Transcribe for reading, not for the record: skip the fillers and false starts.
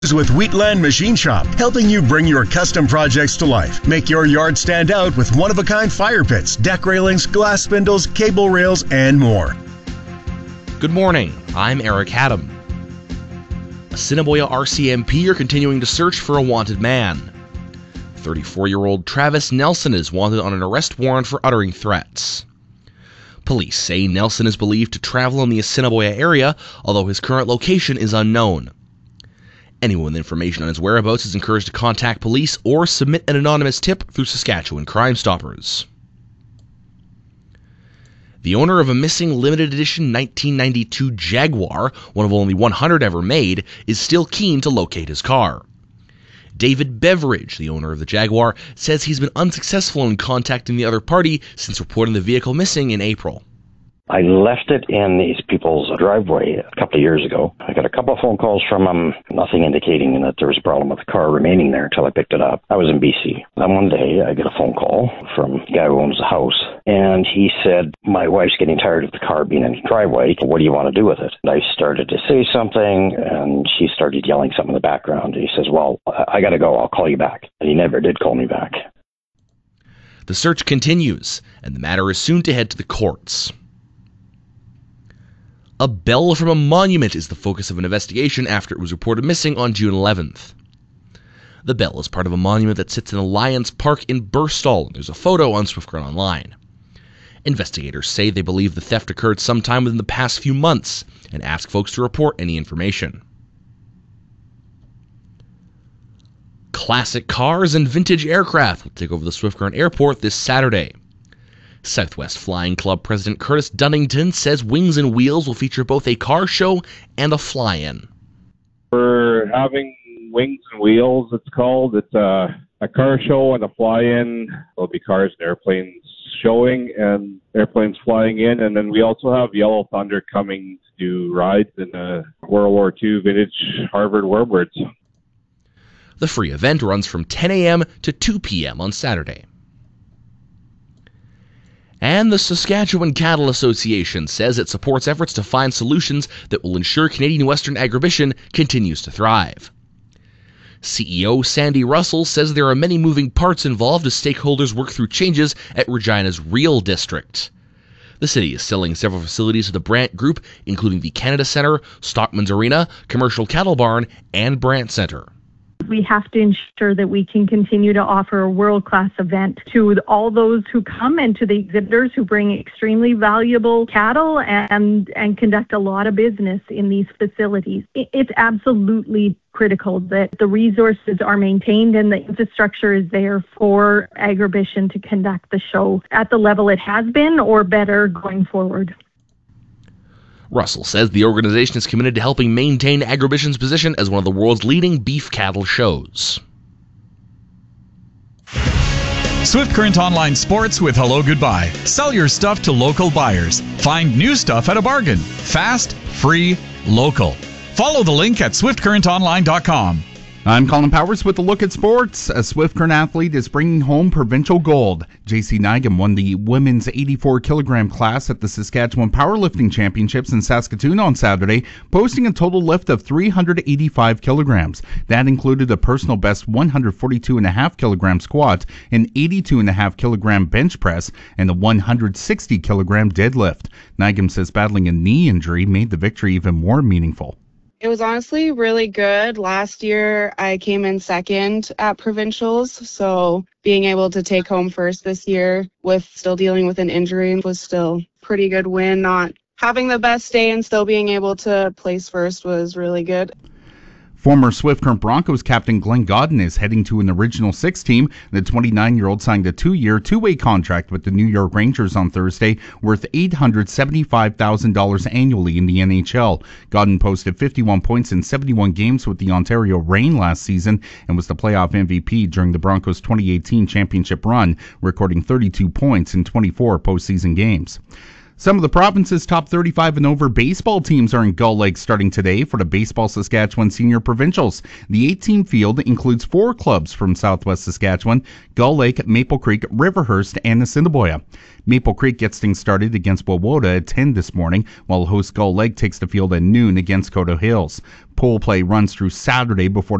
With Wheatland Machine Shop, helping you bring your custom projects to life. Make your yard stand out with one-of-a-kind fire pits, deck railings, glass spindles, cable rails, and more. Good morning, I'm Eric Haddam. Assiniboia RCMP are continuing to search for a wanted man. 34-year-old Travis Nelson is wanted on an arrest warrant for uttering threats. Police say Nelson is believed to travel in the Assiniboia area, although his current location is unknown. Anyone with information on his whereabouts is encouraged to contact police or submit an anonymous tip through Saskatchewan Crime Stoppers. The owner of a missing limited edition 1992 Jaguar, one of only 100 ever made, is still keen to locate his car. David Beveridge, the owner of the Jaguar, says he's been unsuccessful in contacting the other party since reporting the vehicle missing in April. I left it in these people's driveway a couple of years ago. I got a couple of phone calls from them, nothing indicating that there was a problem with the car remaining there until I picked it up. I was in BC. Then one day I get a phone call from the guy who owns the house, and he said, my wife's getting tired of the car being in the driveway. What do you want to do with it? And I started to say something, and she started yelling something in the background. He says, well, I got to go. I'll call you back. And he never did call me back. The search continues, and the matter is soon to head to the courts. A bell from a monument is the focus of an investigation after it was reported missing on June 11th. The bell is part of a monument that sits in Alliance Park in Burstall, and there's a photo on SwiftCurrent Online. Investigators say they believe the theft occurred sometime within the past few months and ask folks to report any information. Classic cars and vintage aircraft will take over the SwiftCurrent Airport this Saturday. Southwest Flying Club President Curtis Dunnington says Wings and Wheels will feature both a car show and a fly-in. We're having Wings and Wheels, it's called. It's a car show and a fly-in. There'll be cars and airplanes showing and airplanes flying in. And then we also have Yellow Thunder coming to do rides in a World War II vintage Harvard Warbirds. The free event runs from 10 a.m. to 2 p.m. on Saturday. And the Saskatchewan Cattle Association says it supports efforts to find solutions that will ensure Canadian Western agribition continues to thrive. CEO Sandy Russell says there are many moving parts involved as stakeholders work through changes at Regina's Real District. The city is selling several facilities to the Brant Group, including the Canada Centre, Stockman's Arena, Commercial Cattle Barn, and Brant Centre. We have to ensure that we can continue to offer a world-class event to all those who come and to the exhibitors who bring extremely valuable cattle and conduct a lot of business in these facilities. It's absolutely critical that the resources are maintained and the infrastructure is there for Agribition to conduct the show at the level it has been or better going forward. Russell says the organization is committed to helping maintain Agribition's position as one of the world's leading beef cattle shows. SwiftCurrent Online Sports with Hello Goodbye. Sell your stuff to local buyers. Find new stuff at a bargain. Fast, free, local. Follow the link at swiftcurrentonline.com. I'm Colin Powers with a look at sports. A SwiftCurrent athlete is bringing home provincial gold. JC Nygam won the women's 84-kilogram class at the Saskatchewan Powerlifting Championships in Saskatoon on Saturday, posting a total lift of 385 kilograms. That included a personal best 142.5-kilogram squat, an 82.5-kilogram bench press, and a 160-kilogram deadlift. Nygam says battling a knee injury made the victory even more meaningful. It was honestly really good. Last year, I came in second at provincials, so being able to take home first this year with still dealing with an injury was still a pretty good win. Not having the best day and still being able to place first was really good. Former SwiftCurrent Broncos captain Glenn Godden is heading to an Original Six team. The 29-year-old signed a 2-year, two-way contract with the New York Rangers on Thursday, worth $875,000 annually in the NHL. Godden posted 51 points in 71 games with the Ontario Reign last season and was the playoff MVP during the Broncos' 2018 championship run, recording 32 points in 24 postseason games. Some of the province's top 35 and over baseball teams are in Gull Lake starting today for the Baseball Saskatchewan Senior Provincials. The 8-team field includes 4 clubs from Southwest Saskatchewan: Gull Lake, Maple Creek, Riverhurst, and Assiniboia. Maple Creek gets things started against Wawota at 10 this morning, while host Gull Lake takes the field at noon against Coteau Hills. Pole play runs through Saturday before